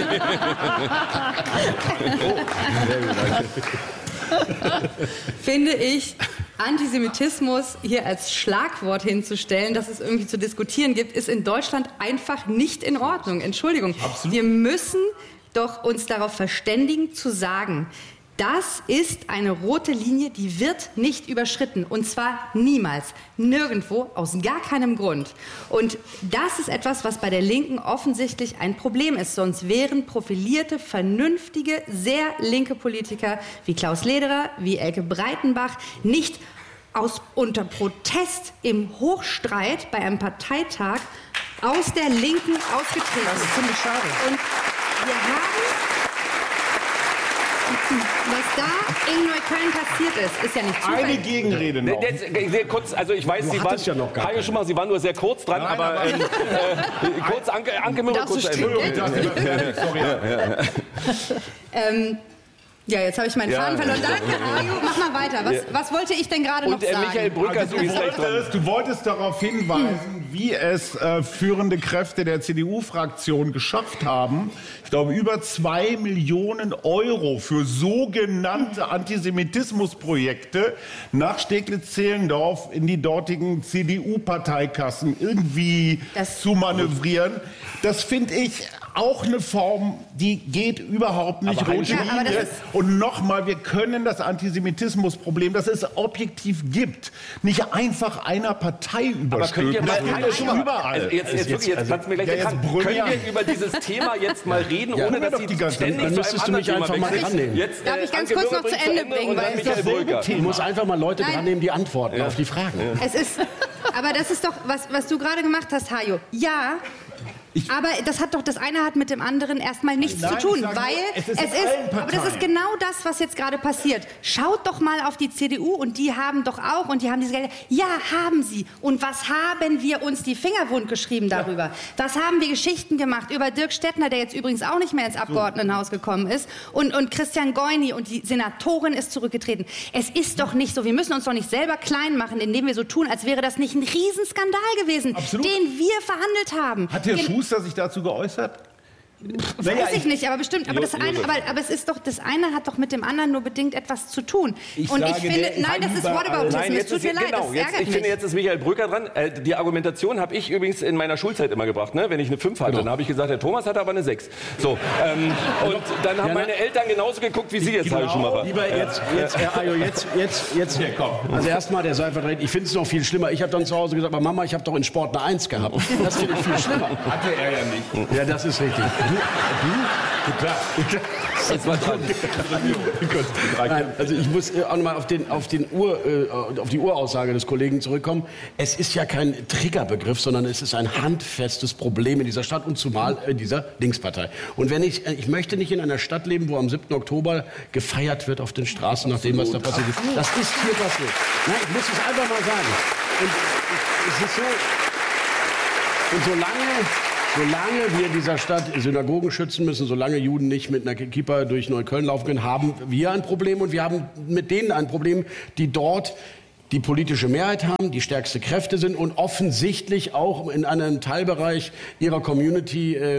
Finde ich, Antisemitismus hier als Schlagwort hinzustellen, dass es irgendwie zu diskutieren gibt, ist in Deutschland einfach nicht in Ordnung. Entschuldigung. Absolut. Wir müssen doch uns darauf verständigen, zu sagen, das ist eine rote Linie, die wird nicht überschritten. Und zwar niemals, nirgendwo, aus gar keinem Grund. Und das ist etwas, was bei der Linken offensichtlich ein Problem ist. Sonst wären profilierte, vernünftige, sehr linke Politiker wie Klaus Lederer, wie Elke Breitenbach nicht aus, unter Protest im Hochstreit bei einem Parteitag aus der Linken ausgetreten. Das ist ziemlich schade. Und wir haben... Was da in Neukölln passiert ist, ist ja nicht Zufall. Eine Gegenrede noch. Jetzt, sehr kurz, also ich weiß, du Sie waren, ja noch gar Hajo Schumacher, Sie waren nur sehr kurz dran, Nein, aber, aber ähm, äh, kurz, Anke, Anke Mürre, kurz Sorry. ähm, ja, jetzt habe ich meinen Ja. Faden verloren. Danke, Hajo, mach mal weiter. Was, Ja. was wollte ich denn gerade noch Und äh, sagen? Michael Brücker, Also, du du, bist gleich dran. wolltest, du wolltest darauf hinweisen, wie es äh, führende Kräfte der C D U-Fraktion geschafft haben, ich glaube, über zwei Millionen Euro für sogenannte Antisemitismusprojekte nach Steglitz-Zehlendorf in die dortigen C D U-Parteikassen irgendwie Das- zu manövrieren. Das finde ich auch eine Form, die geht überhaupt nicht Aber rote Ja, aber das Linie. ist- Und nochmal, wir können das Antisemitismusproblem, das es objektiv gibt, nicht einfach einer Partei Aber könnt ihr überstülpen. mal, Das Hajo geht Schumacher, überall. also jetzt, jetzt, wirklich, jetzt platzt mir gleich ja, der jetzt Kran. brüll Können ja. wir über dieses Thema jetzt mal reden, ohne tun wir dass doch Sie die ganze Zeit. ständig Dann zu müsstest einem du mich anderen einfach Thema mal wechseln? drannehmen. Jetzt, Darf äh, ich ganz Anke kurz Mürre noch zu bringt Ende bringen, und dann weil es Michael dasselbe Brücker. Thema. Du musst einfach mal Leute Nein. dran nehmen, die antworten auf die Fragen. Es ist, aber das ist doch, was, was du gerade gemacht hast, Hajo. Ja, aber das hat doch, das eine hat mit dem anderen erstmal nichts Nein, zu tun, ich sag nur, weil es ist in allen aber das ist Parteien. genau das, was jetzt gerade passiert. Schaut doch mal auf die C D U und die haben doch auch und die haben diese Gelder. Ja, haben sie. Und was haben wir uns die Finger wund geschrieben darüber? Was haben wir Geschichten gemacht über Dirk Stettner, der jetzt übrigens auch nicht mehr ins Abgeordnetenhaus gekommen ist, und, und Christian Goini und die Senatorin ist zurückgetreten. Es ist doch nicht so. Wir müssen uns doch nicht selber klein machen, indem wir so tun, als wäre das nicht ein Riesenskandal gewesen, Absolut. den wir verhandelt haben. Hat Herr Gen- Schuster sich dazu geäußert? Weiß ich nicht, aber bestimmt. Aber, das eine, aber, aber es ist doch, das eine hat doch mit dem anderen nur bedingt etwas zu tun. Ich Und sage, ich finde, der ist nein, das ist überall. Whataboutism. Nein, Es jetzt tut ist, mir leid, genau, das jetzt, ärgert ich mich. finde, jetzt ist Michael Brücker dran. Äh, die Argumentation habe ich übrigens in meiner Schulzeit immer gebracht. Ne? Wenn ich eine fünf hatte, dann habe ich gesagt, der Thomas hatte aber eine sechs. So, ähm, und dann haben meine Eltern genauso geguckt wie Sie jetzt, Hajo Schumacher. Lieber jetzt, jetzt, Herr Ayo, jetzt, jetzt, jetzt. Also erstmal der Seilvertreter. Ich finde es noch viel schlimmer. Ich habe dann zu Hause gesagt, aber Mama, ich habe doch in Sport eine Eins gehabt. Das finde ich viel schlimmer. Hatte er ja nicht. Ja, das ist richtig. Du, du, klar. Das war dran. Nein, also ich muss äh, auch nochmal auf, den, auf, den Ur, äh, auf die Uraussage des Kollegen zurückkommen. Es ist ja kein Triggerbegriff, sondern es ist ein handfestes Problem in dieser Stadt und zumal in dieser Linkspartei. Und wenn ich, äh, ich möchte nicht in einer Stadt leben, wo am siebten Oktober gefeiert wird auf den Straßen nach dem, was da passiert ist. Das ist hier passiert. Nein, ich muss es einfach mal sagen. Und es ist so, und solange... Solange wir in dieser Stadt Synagogen schützen müssen, solange Juden nicht mit einer Kippa durch Neukölln laufen können, haben wir ein Problem und wir haben mit denen ein Problem, die dort die politische Mehrheit haben, die stärkste Kräfte sind und offensichtlich auch in einem Teilbereich ihrer Community äh,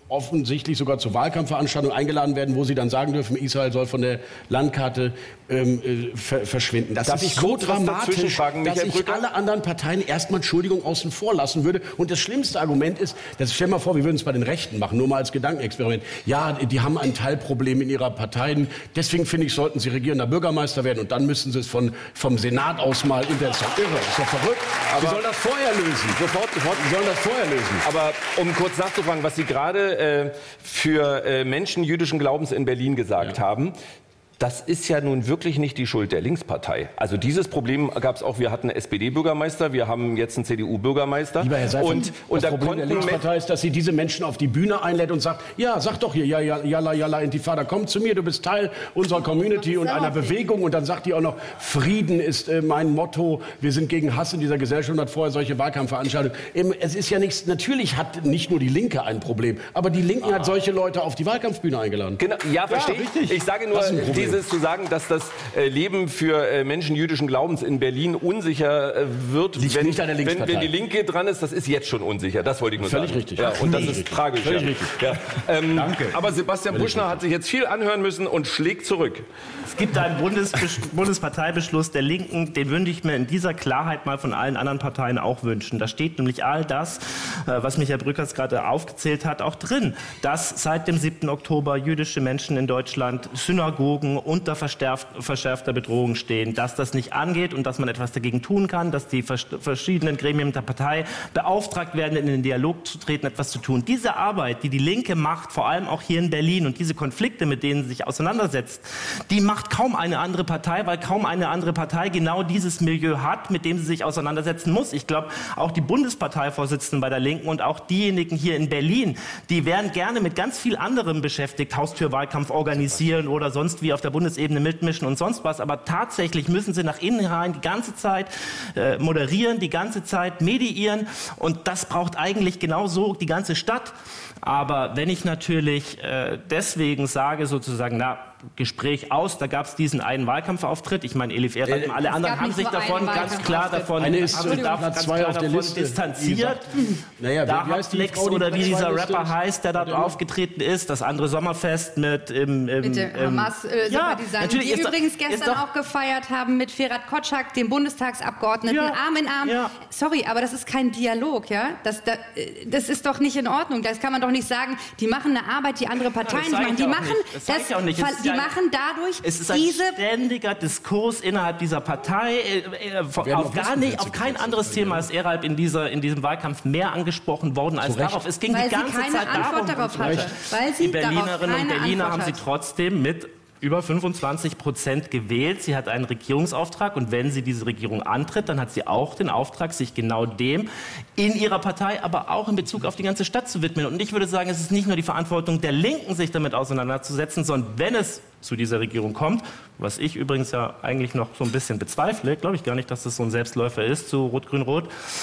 offensichtlich sogar zur Wahlkampfveranstaltung eingeladen werden, wo sie dann sagen dürfen, Israel soll von der Landkarte ähm, äh, ver verschwinden. Das Darf ist ich so kurz was dramatisch, dazwischen fragen, dass Michael ich Brücker? alle anderen Parteien erstmal Entschuldigung außen vor lassen würde. Und das schlimmste Argument ist, das stell mal vor, wir würden es bei den Rechten machen, nur mal als Gedankenexperiment. Ja, die haben ein Teilproblem in ihrer Partei. Deswegen finde ich, sollten sie regierender Bürgermeister werden und dann müssen sie es von, vom Senat aus mal unter. Das ist doch irre, das ist doch verrückt. Aber sie sollen das vorher lösen. Sofort, sofort. Sie sollen das vorher lösen. Aber um kurz nachzufragen, was Sie gerade äh, für äh, Menschen jüdischen Glaubens in Berlin gesagt ja. haben, das ist ja nun wirklich nicht die Schuld der Linkspartei. Also dieses Problem gab es auch. Wir hatten einen S P D-Bürgermeister, wir haben jetzt einen C D U-Bürgermeister. Lieber Herr Seifert, und, und das da Problem der Linkspartei ist, dass sie diese Menschen auf die Bühne einlädt und sagt, ja, sag doch hier, ja, ja, jalla, jalla, Intifada, komm zu mir, du bist Teil unserer Community und einer Bewegung. Und dann sagt die auch noch, Frieden ist äh, mein Motto, wir sind gegen Hass in dieser Gesellschaft und hat vorher solche Wahlkampfveranstaltungen. Ähm, es ist ja nichts, natürlich hat nicht nur die Linke ein Problem, aber die Linken ah. hat solche Leute auf die Wahlkampfbühne eingeladen. Genau, ja, verstehe ja, ich. Ich sage nur, dieses zu sagen, dass das äh, Leben für äh, Menschen jüdischen Glaubens in Berlin unsicher äh, wird, wenn, wenn, wenn die Linke dran ist, das ist jetzt schon unsicher. Das wollte ich nur Völlig sagen. Richtig. Ja, und das Völlig ist richtig. tragisch. Völlig ja. richtig. Ja. Ähm, Danke. Aber Sebastian Völlig Buschner richtig. hat sich jetzt viel anhören müssen und schlägt zurück. Es gibt einen Bundes Bundesparteibeschluss der Linken, den würde ich mir in dieser Klarheit mal von allen anderen Parteien auch wünschen. Da steht nämlich all das, was Michael Brückers gerade aufgezählt hat, auch drin, dass seit dem siebten Oktober jüdische Menschen in Deutschland, Synagogen unter verschärfter Bedrohung stehen, dass das nicht angeht und dass man etwas dagegen tun kann, dass die verschiedenen Gremien der Partei beauftragt werden, in den Dialog zu treten, etwas zu tun. Diese Arbeit, die die Linke macht, vor allem auch hier in Berlin, und diese Konflikte, mit denen sie sich auseinandersetzt, die macht kaum eine andere Partei, weil kaum eine andere Partei genau dieses Milieu hat, mit dem sie sich auseinandersetzen muss. Ich glaube, auch die Bundesparteivorsitzenden bei der Linken und auch diejenigen hier in Berlin, die wären gerne mit ganz viel anderem beschäftigt, Haustürwahlkampf organisieren oder sonst wie auf der Bundesebene mitmischen und sonst was. Aber tatsächlich müssen sie nach innen rein die ganze Zeit äh, moderieren, die ganze Zeit mediieren. Und das braucht eigentlich genauso die ganze Stadt. Aber wenn ich natürlich äh, deswegen sage, sozusagen, na, Gespräch aus, da gab es diesen einen Wahlkampfauftritt. Ich meine, Elif Errat und alle anderen haben sich davon ganz klar davon, Eine ist, haben sich Platz ganz zwei klar auf der davon Liste, distanziert. Naja, da wie heißt die Flex Frau, die oder wie Platz dieser zwei Liste Rapper ist? heißt, der dort aufgetreten ist, das andere Sommerfest mit im, im, Mit den im Hamas-Sympathisanten, ja, die ist übrigens doch, gestern auch gefeiert haben mit Ferhat Kotschak, dem Bundestagsabgeordneten, Ja, Arm in Arm. ja. Sorry, aber das ist kein Dialog, ja? Das, das, das ist doch nicht in Ordnung. Das kann man doch nicht sagen, die machen eine Arbeit, die andere Parteien das nicht machen. sag ich Die auch machen, nicht. Das sag das, ich auch nicht. Es ist die ja ein- machen dadurch Es ist ein diese... ständiger Diskurs innerhalb dieser Partei. Äh, äh, auf, werden auf auch gar nicht, auf Listenplätze kein gesetzt. anderes Thema ist Erhalb in, dieser, in diesem Wahlkampf mehr angesprochen worden als Zu Recht. darauf. Es ging Weil die sie ganze keine Zeit Antwort darum. darauf hatte. Weil sie Die Berlinerinnen darauf und keine Berliner Antwort haben sie hat. trotzdem mit über fünfundzwanzig Prozent gewählt. Sie hat einen Regierungsauftrag und wenn sie diese Regierung antritt, dann hat sie auch den Auftrag, sich genau dem in ihrer Partei, aber auch in Bezug auf die ganze Stadt zu widmen. Und ich würde sagen, es ist nicht nur die Verantwortung der Linken, sich damit auseinanderzusetzen, sondern wenn es zu dieser Regierung kommt, was ich übrigens ja eigentlich noch so ein bisschen bezweifle, glaube ich gar nicht, dass das so ein Selbstläufer ist, zu Rot-Grün-Rot,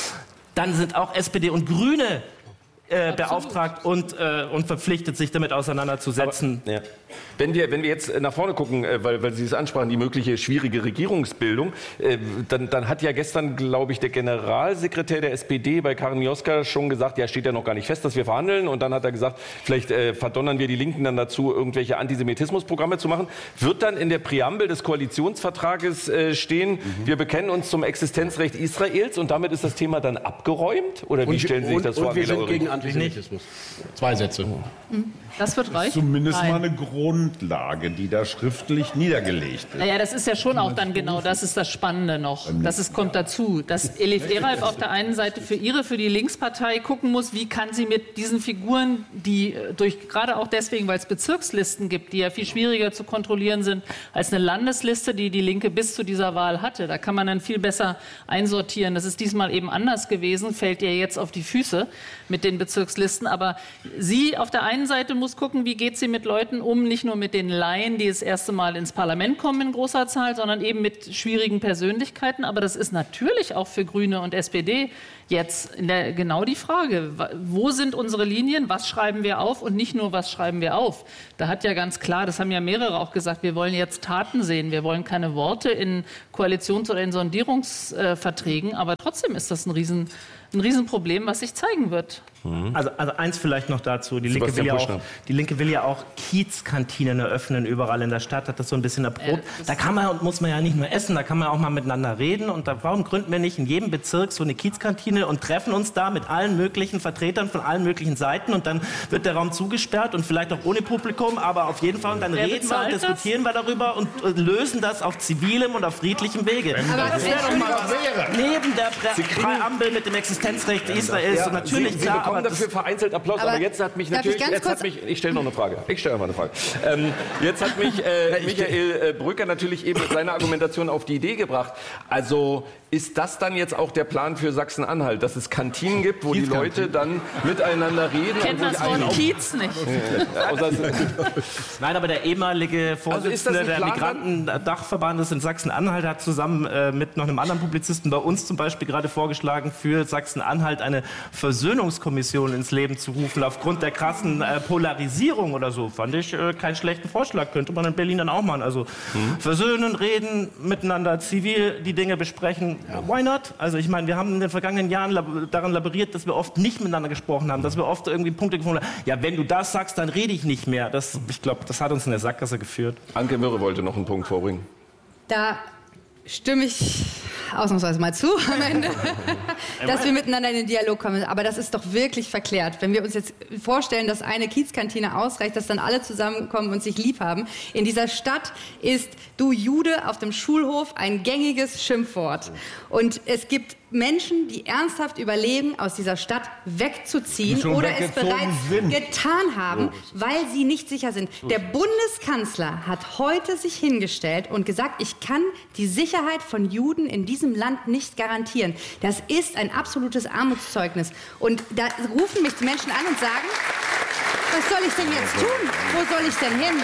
dann sind auch S P D und Grüne äh, beauftragt und, äh, und verpflichtet, sich damit auseinanderzusetzen. Aber, ja. Wenn wir, wenn wir jetzt nach vorne gucken, äh, weil, weil Sie es ansprachen, die mögliche schwierige Regierungsbildung, äh, dann, dann hat ja gestern, glaube ich, der Generalsekretär der S P D bei Karin Mioska schon gesagt, ja, steht ja noch gar nicht fest, dass wir verhandeln. Und dann hat er gesagt, vielleicht äh, verdonnern wir die Linken dann dazu, irgendwelche Antisemitismusprogramme zu machen. Wird dann in der Präambel des Koalitionsvertrages äh, stehen, mhm. wir bekennen uns zum Existenzrecht Israels und damit ist das Thema dann abgeräumt? Oder wie Und, stellen Sie sich und, das vor? und wir Angela sind Ulrich? gegen Antisemitismus. Zwei Sätze. Das wird reichen? Zumindest Nein. mal eine Grundlage, die da schriftlich niedergelegt ist. Naja, das ist ja schon auch dann genau, das ist das Spannende noch. Das ist, kommt dazu, dass Elif Erhalb auf der einen Seite für ihre, für die Linkspartei gucken muss, wie kann sie mit diesen Figuren, die durch, gerade auch deswegen, weil es Bezirkslisten gibt, die ja viel schwieriger zu kontrollieren sind, als eine Landesliste, die die Linke bis zu dieser Wahl hatte. Da kann man dann viel besser einsortieren. Das ist diesmal eben anders gewesen, fällt ihr jetzt auf die Füße mit den Bezirkslisten. Aber sie auf der einen Seite muss gucken, wie geht sie mit Leuten um, nicht nur mit den Laien, die das erste Mal ins Parlament kommen in großer Zahl, sondern eben mit schwierigen Persönlichkeiten. Aber das ist natürlich auch für Grüne und S P D jetzt in der, genau die Frage, wo sind unsere Linien, was schreiben wir auf und nicht nur, was schreiben wir auf. Da hat ja ganz klar, das haben ja mehrere auch gesagt, wir wollen jetzt Taten sehen, wir wollen keine Worte in Koalitions- oder in Sondierungsverträgen, aber trotzdem ist das ein riesen ein Riesenproblem, was sich zeigen wird. Also, also eins vielleicht noch dazu. Die Linke, will ja auch, die Linke will ja auch Kiezkantinen eröffnen überall in der Stadt, hat das so ein bisschen erprobt. Äh, da kann man und muss man ja nicht nur essen, da kann man auch mal miteinander reden. Und da, warum gründen wir nicht in jedem Bezirk so eine Kiezkantine und treffen uns da mit allen möglichen Vertretern von allen möglichen Seiten und dann wird der Raum zugesperrt und vielleicht auch ohne Publikum, aber auf jeden Fall und dann Wer reden wir und diskutieren das? wir darüber und äh, lösen das auf zivilem und auf friedlichem Wege. Aber das wäre doch mal was. Neben der Präambel mit dem Existenzrecht Israels ja, und natürlich Sie, Sie klar, bekommen dafür vereinzelt Applaus, aber, aber jetzt hat mich natürlich, ich jetzt hat mich, ich stelle noch eine Frage, ich stelle mal eine Frage. Ähm, jetzt hat mich äh, Michael äh, Brücker natürlich eben mit seiner Argumentation auf die Idee gebracht. Also ist das dann jetzt auch der Plan für Sachsen-Anhalt, dass es Kantinen gibt, wo die Leute dann miteinander reden? Kennt und das Wort Kiez nicht. Nein, aber der ehemalige Vorsitzende also der Migrantendachverbandes in Sachsen-Anhalt hat zusammen äh, mit noch einem anderen Publizisten bei uns zum Beispiel gerade vorgeschlagen, für Sachsen-Anhalt eine Versöhnungskommission ins Leben zu rufen, aufgrund der krassen äh, Polarisierung oder so. Fand ich äh, keinen schlechten Vorschlag, könnte man in Berlin dann auch machen. Also mhm. versöhnen, reden, miteinander zivil die Dinge besprechen. Ja. Why not? Also ich meine, wir haben in den vergangenen Jahren lab daran laboriert, dass wir oft nicht miteinander gesprochen haben, dass wir oft irgendwie Punkte gefunden haben. Ja, wenn du das sagst, dann rede ich nicht mehr. Das, ich glaube, das hat uns in der Sackgasse geführt. Anke Mürre wollte noch einen Punkt vorbringen. Da stimme ich ausnahmsweise mal zu am Ende, dass wir miteinander in den Dialog kommen. Aber das ist doch wirklich verklärt. Wenn wir uns jetzt vorstellen, dass eine Kiezkantine ausreicht, dass dann alle zusammenkommen und sich lieb haben. In dieser Stadt ist du Jude auf dem Schulhof ein gängiges Schimpfwort. Und es gibt Menschen, die ernsthaft überlegen, aus dieser Stadt wegzuziehen oder es bereits sind. getan haben, weil sie nicht sicher sind. Der Bundeskanzler hat heute sich hingestellt und gesagt, ich kann die Sicherheit von Juden in diesem Land nicht garantieren. Das ist ein absolutes Armutszeugnis. Und da rufen mich die Menschen an und sagen, was soll ich denn jetzt tun? Wo soll ich denn hin?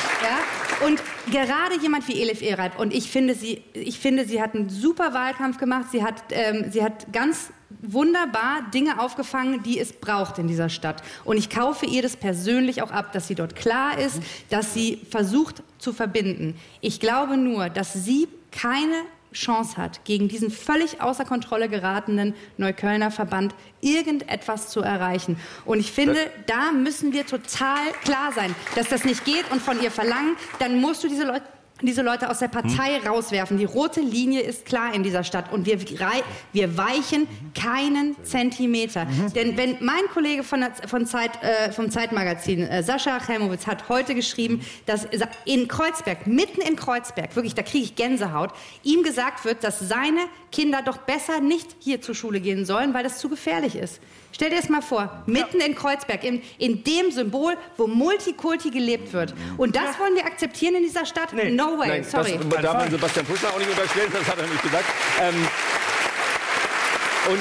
Ja? Und gerade jemand wie Elif Eralp, und ich finde, sie, ich finde, sie hat einen super Wahlkampf gemacht, sie hat, ähm, sie hat ganz wunderbar Dinge aufgefangen, die es braucht in dieser Stadt. Und ich kaufe ihr das persönlich auch ab, dass sie dort klar ist, dass sie versucht zu verbinden. Ich glaube nur, dass sie keine Chance hat, gegen diesen völlig außer Kontrolle geratenen Neuköllner Verband irgendetwas zu erreichen. Und ich finde, da müssen wir total klar sein, dass das nicht geht und von ihr verlangen, dann musst du diese Leute diese Leute aus der Partei hm. rauswerfen. Die rote Linie ist klar in dieser Stadt und wir, wir weichen keinen Zentimeter. Mhm. Denn wenn mein Kollege von der, von Zeit, äh, vom Zeitmagazin, äh, Sascha Chelmowitz, hat heute geschrieben, dass in Kreuzberg, mitten in Kreuzberg, wirklich, da kriege ich Gänsehaut, ihm gesagt wird, dass seine Kinder doch besser nicht hier zur Schule gehen sollen, weil das zu gefährlich ist. Stell dir das mal vor, mitten ja. in Kreuzberg, in, in dem Symbol, wo Multikulti gelebt wird. Und das ja. wollen wir akzeptieren in dieser Stadt? Nee. No way, Nein, sorry. Das darf man Sebastian Puschner auch nicht unterstellen, das hat er nicht gesagt. Ähm, und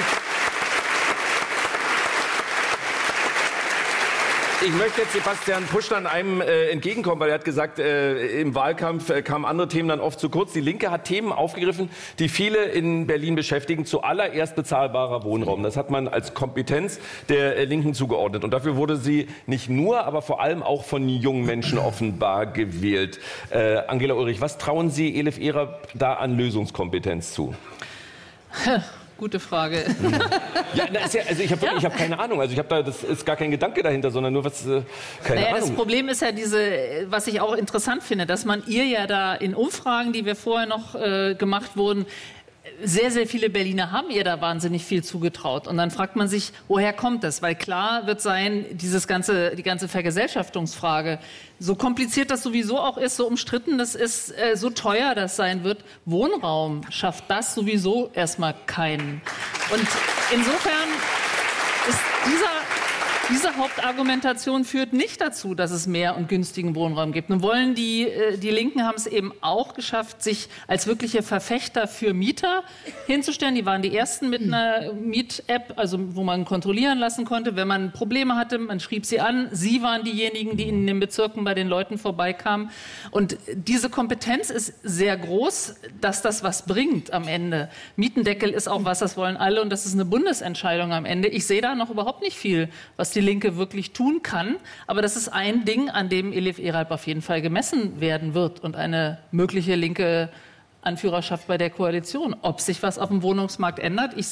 ich möchte jetzt Sebastian Puschner einem äh, entgegenkommen, weil er hat gesagt, äh, im Wahlkampf äh, kamen andere Themen dann oft zu kurz. Die Linke hat Themen aufgegriffen, die viele in Berlin beschäftigen. Zuallererst bezahlbarer Wohnraum. Das hat man als Kompetenz der äh, Linken zugeordnet. Und dafür wurde sie nicht nur, aber vor allem auch von jungen Menschen offenbar gewählt. Äh, Angela Ulrich, was trauen Sie Elif Eralp da an Lösungskompetenz zu? Gute Frage. Ja, das ist ja, also ich habe ja. hab keine Ahnung. Also ich habe da, das ist gar kein Gedanke dahinter, sondern nur was, äh, keine naja, Ahnung. Das Problem ist ja diese, was ich auch interessant finde, dass man ihr ja da in Umfragen, die wir vorher noch äh, gemacht wurden, sehr, sehr viele Berliner haben ihr da wahnsinnig viel zugetraut. Und dann fragt man sich, woher kommt das? Weil klar wird sein, dieses ganze, die ganze Vergesellschaftungsfrage, so kompliziert das sowieso auch ist, so umstritten das ist, äh, so teuer das sein wird, Wohnraum schafft das sowieso erstmal keinen. Und insofern ist dieser... Diese Hauptargumentation führt nicht dazu, dass es mehr und günstigen Wohnraum gibt. Nun wollen die, die Linken haben es eben auch geschafft, sich als wirkliche Verfechter für Mieter hinzustellen. Die waren die Ersten mit einer Miet-App, also wo man kontrollieren lassen konnte, wenn man Probleme hatte, man schrieb sie an. Sie waren diejenigen, die in den Bezirken bei den Leuten vorbeikamen. Und diese Kompetenz ist sehr groß, dass das was bringt am Ende. Mietendeckel ist auch was, das wollen alle und das ist eine Bundesentscheidung am Ende. Ich sehe da noch überhaupt nicht viel, was die Linke wirklich tun kann. Aber das ist ein Ding, an dem Elif Eralp auf jeden Fall gemessen werden wird und eine mögliche linke Anführerschaft bei der Koalition. Ob sich was auf dem Wohnungsmarkt ändert, ich